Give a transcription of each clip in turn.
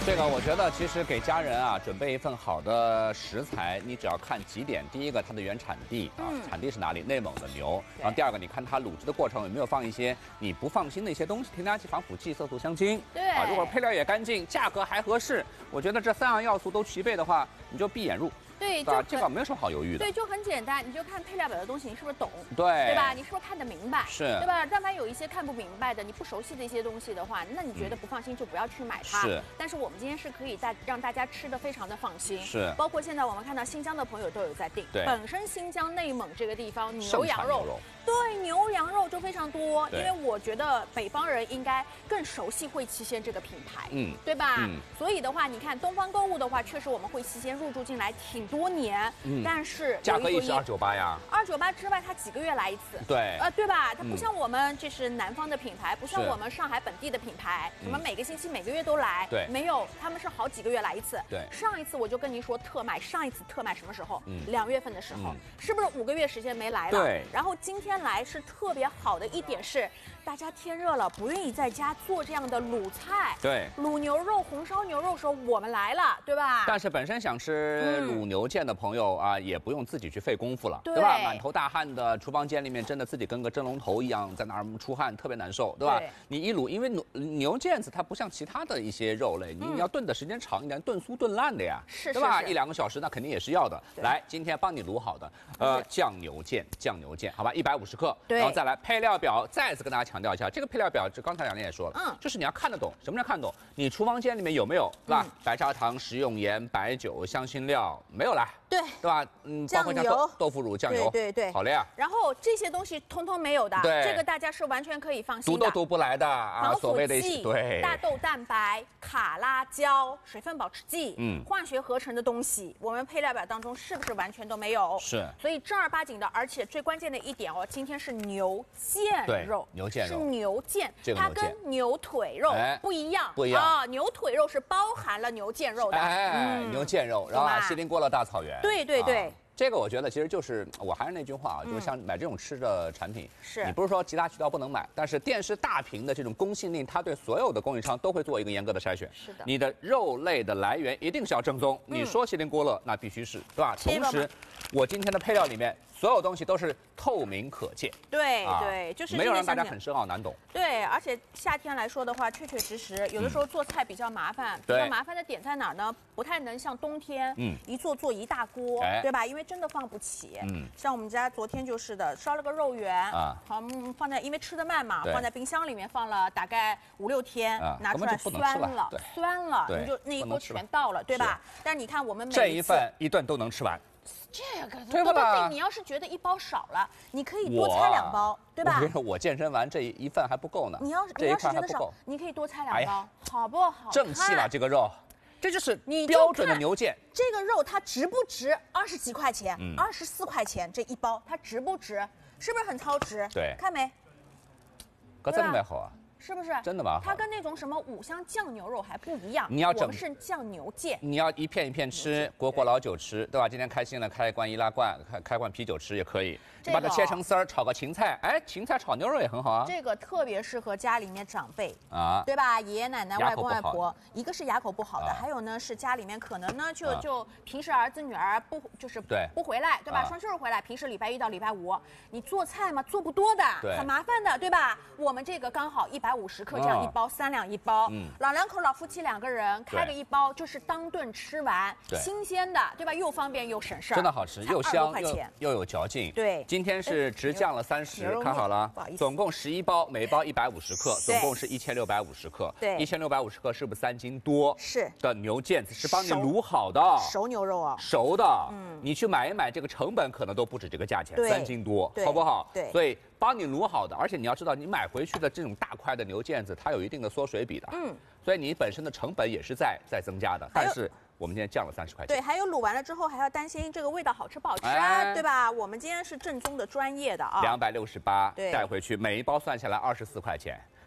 这个我觉得其实给家人啊准备一份好的食材，你只要看几点：第一个，它的原产地啊，产地是哪里？内蒙的牛。然后第二个，你看它卤制的过程有没有放一些你不放心的一些东西，添加剂、防腐剂、色素、香精。 对啊，如果配料也干净，价格还合适，我觉得这3样要素都齐备的话，你就闭眼入。 对， 吧？这个没有什么好犹豫的。 对，就很简单，你就看配料表的东西，你是不是懂？ 对， 对吧？你是不是看得明白？ 是， 对吧？但凡有一些看不明白的，你不熟悉的一些东西的话，那你觉得不放心就不要去买它。 是。但是我们今天是可以让大家吃的非常的放心。 是。 包括现在我们看到新疆的朋友都有在订。 对。 本身新疆、内蒙这个地方牛羊肉，对牛羊肉就非常多，因为我觉得北方人应该更熟悉汇七鲜这个品牌，对吧？所以的话，你看东方购物的话，确实我们汇七鲜入驻进来挺多年。 但是价格也是298呀 ，298之外，它几个月来一次， 对， 对吧？它不像我们这是南方的品牌，不像我们上海本地的品牌，什么每个星期、每个月都来， 对， 没有，他们是好几个月来一次。 对， 上一次我就跟您说特卖，上一次特卖什么时候？2月份的时候，是不是5个月时间没来了？ 对。 然后今天来是特别好的一点是，大家天热了，不愿意在家做这样的卤菜， 对， 卤牛肉、红烧牛肉的时候我们来了，对吧？ 但是本身想吃卤牛腱的朋友。 啊，也不用自己去费功夫了， 对吧？满头大汗的厨房间里面，真的自己跟个蒸笼头一样，在那儿出汗，特别难受，对吧？你一卤，因为牛腱子它不像其他的一些肉类，你要炖的时间长一点，炖酥炖烂的呀，对吧？1、2个小时那肯定也是要的。来，今天帮你卤好的，酱牛腱，好吧，150克，然后再来配料表，再次跟大家强调一下，这个配料表，刚才2年也说了，就是你要看得懂，什么叫看懂？你厨房间里面有没有，是吧？白砂糖、食用盐、白酒、香辛料没有啦？对吧？包括像豆腐乳、酱油，对，好了呀。 然后这些东西通通没有的，这个大家是完全可以放心的。 读都读不来的啊，所谓的对大豆蛋白、卡拉胶、水分保持剂，化学合成的东西，我们配料表当中是不是完全都没有？ 是。 所以正儿八经的，而且最关键的一点哦，今天是牛腱肉， 牛腱肉是牛腱，它跟牛腿肉不一样，啊，牛腿肉是包含了牛腱肉的， 牛腱肉，然后锡林郭勒大草原。 对， 这个我觉得其实就是，我还是那句话啊，就是像买这种吃的产品，你不是说其他渠道不能买，但是电视大屏的这种公信力，它对所有的供应商都会做一个严格的筛选。 是的， 你的肉类的来源一定是要正宗，你说锡林郭勒那必须是，对吧？同时，我今天的配料里面所有东西都是透明可见。 对，就是没有让大家很深奥难懂。 对，而且夏天来说的话，确确实实有的时候做菜比较麻烦，比较麻烦的点在哪儿呢？不太能像冬天，一做一大锅，对吧？因为真的放不起。像我们家昨天就是的，烧了个肉圆啊，好，放在因为吃得慢嘛，放在冰箱里面放了大概5、6天，拿出来酸了，你就那一锅全倒了，对吧？但是你看我们这一份1顿都能吃完。 这个对不对？你要是觉得1包少了，你可以多拆2包，对吧？ 我健身完这一份还不够呢。 你要是觉得少，你可以多拆2包，好不好？ 正气了这个肉，这就是标准的牛腱。 这个肉它值不值20几块钱？24块钱这1包，它值不值？是不是很超值？ 对， 看没？ 可真没好啊。 是不是真的吗？ 它跟那种什么五香酱牛肉还不一样。 你要我们是酱牛腱， 你要一片一片吃，果老酒吃，对吧？今天开心了，开罐易拉罐，开罐啤酒吃也可以。你把它切成丝儿，炒个芹菜，哎，芹菜炒牛肉也很好啊。 这个特别适合家里面长辈啊，对吧？爷爷奶奶、外公外婆，一个是牙口不好的，还有呢是家里面可能呢就平时儿子女儿不回来，对吧？双休日回来，平时礼拜1到礼拜5，你做菜嘛做不多的，很麻烦的，对吧？我们这个刚好150克这样1包，3两1包，老两口老夫妻2个人开个1包，就是当顿吃完，新鲜的，对吧？又方便又省事儿， 真的好吃，又香又有嚼劲。 对， 今天是直降了30，看好了，总共11包，每包150克，总共是1650克。 对 ，1650克是不是3斤多？ 是的，牛腱子是帮你卤好的， 熟牛肉啊， 熟的。你去买一买，这个成本可能都不止这个价钱，3斤多，好不好？ 对， 所以帮你卤好的，而且你要知道，你买回去的这种大块的牛腱子，它有一定的缩水比的，所以你本身的成本也是在增加的，但是。我们今天降了30块钱。 对，还有卤完了之后还要担心这个味道好吃不好吃啊，对吧？我们今天是正宗的专业的啊。 268带回去，每一包算下来24块钱。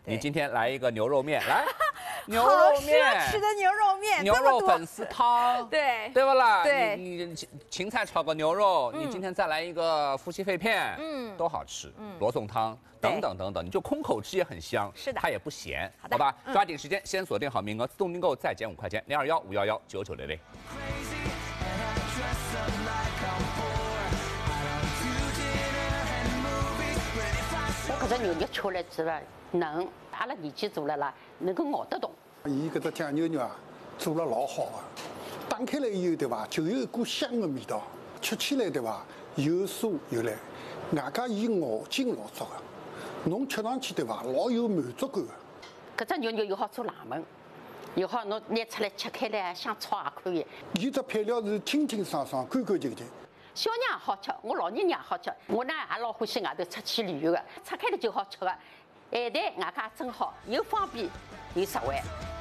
你今天来一个牛肉面，来，牛肉面， 好奢侈的牛肉面， 牛肉粉丝汤， 对不啦？ 对， 你芹菜炒个牛肉，你今天再来一个夫妻肺片，都好吃，罗宋汤等等等等，你就空口吃也很香， 是的， 它也不咸，好吧？抓紧时间，先锁定好名额，自动订购再减5块钱，0215119900。 我搿只牛肉吃来之后，嫩，阿拉年纪大了啦，能够咬得动。 伊搿只酱牛肉啊，做了老好啊，打开来以后对伐，就有一股香的味道，吃起来对伐，又酥又烂，外加伊咬劲老足个，侬吃上去对伐，老有满足感个。搿只牛肉又好做冷门，又好侬拿出来吃开来像炒也可以。 伊只配料是清清爽爽、干干净净。 小人也好吃，我老人也好吃。我呢也老欢喜外头出去旅游的，拆开了就好吃的，咸淡外加真好，又方便又实惠。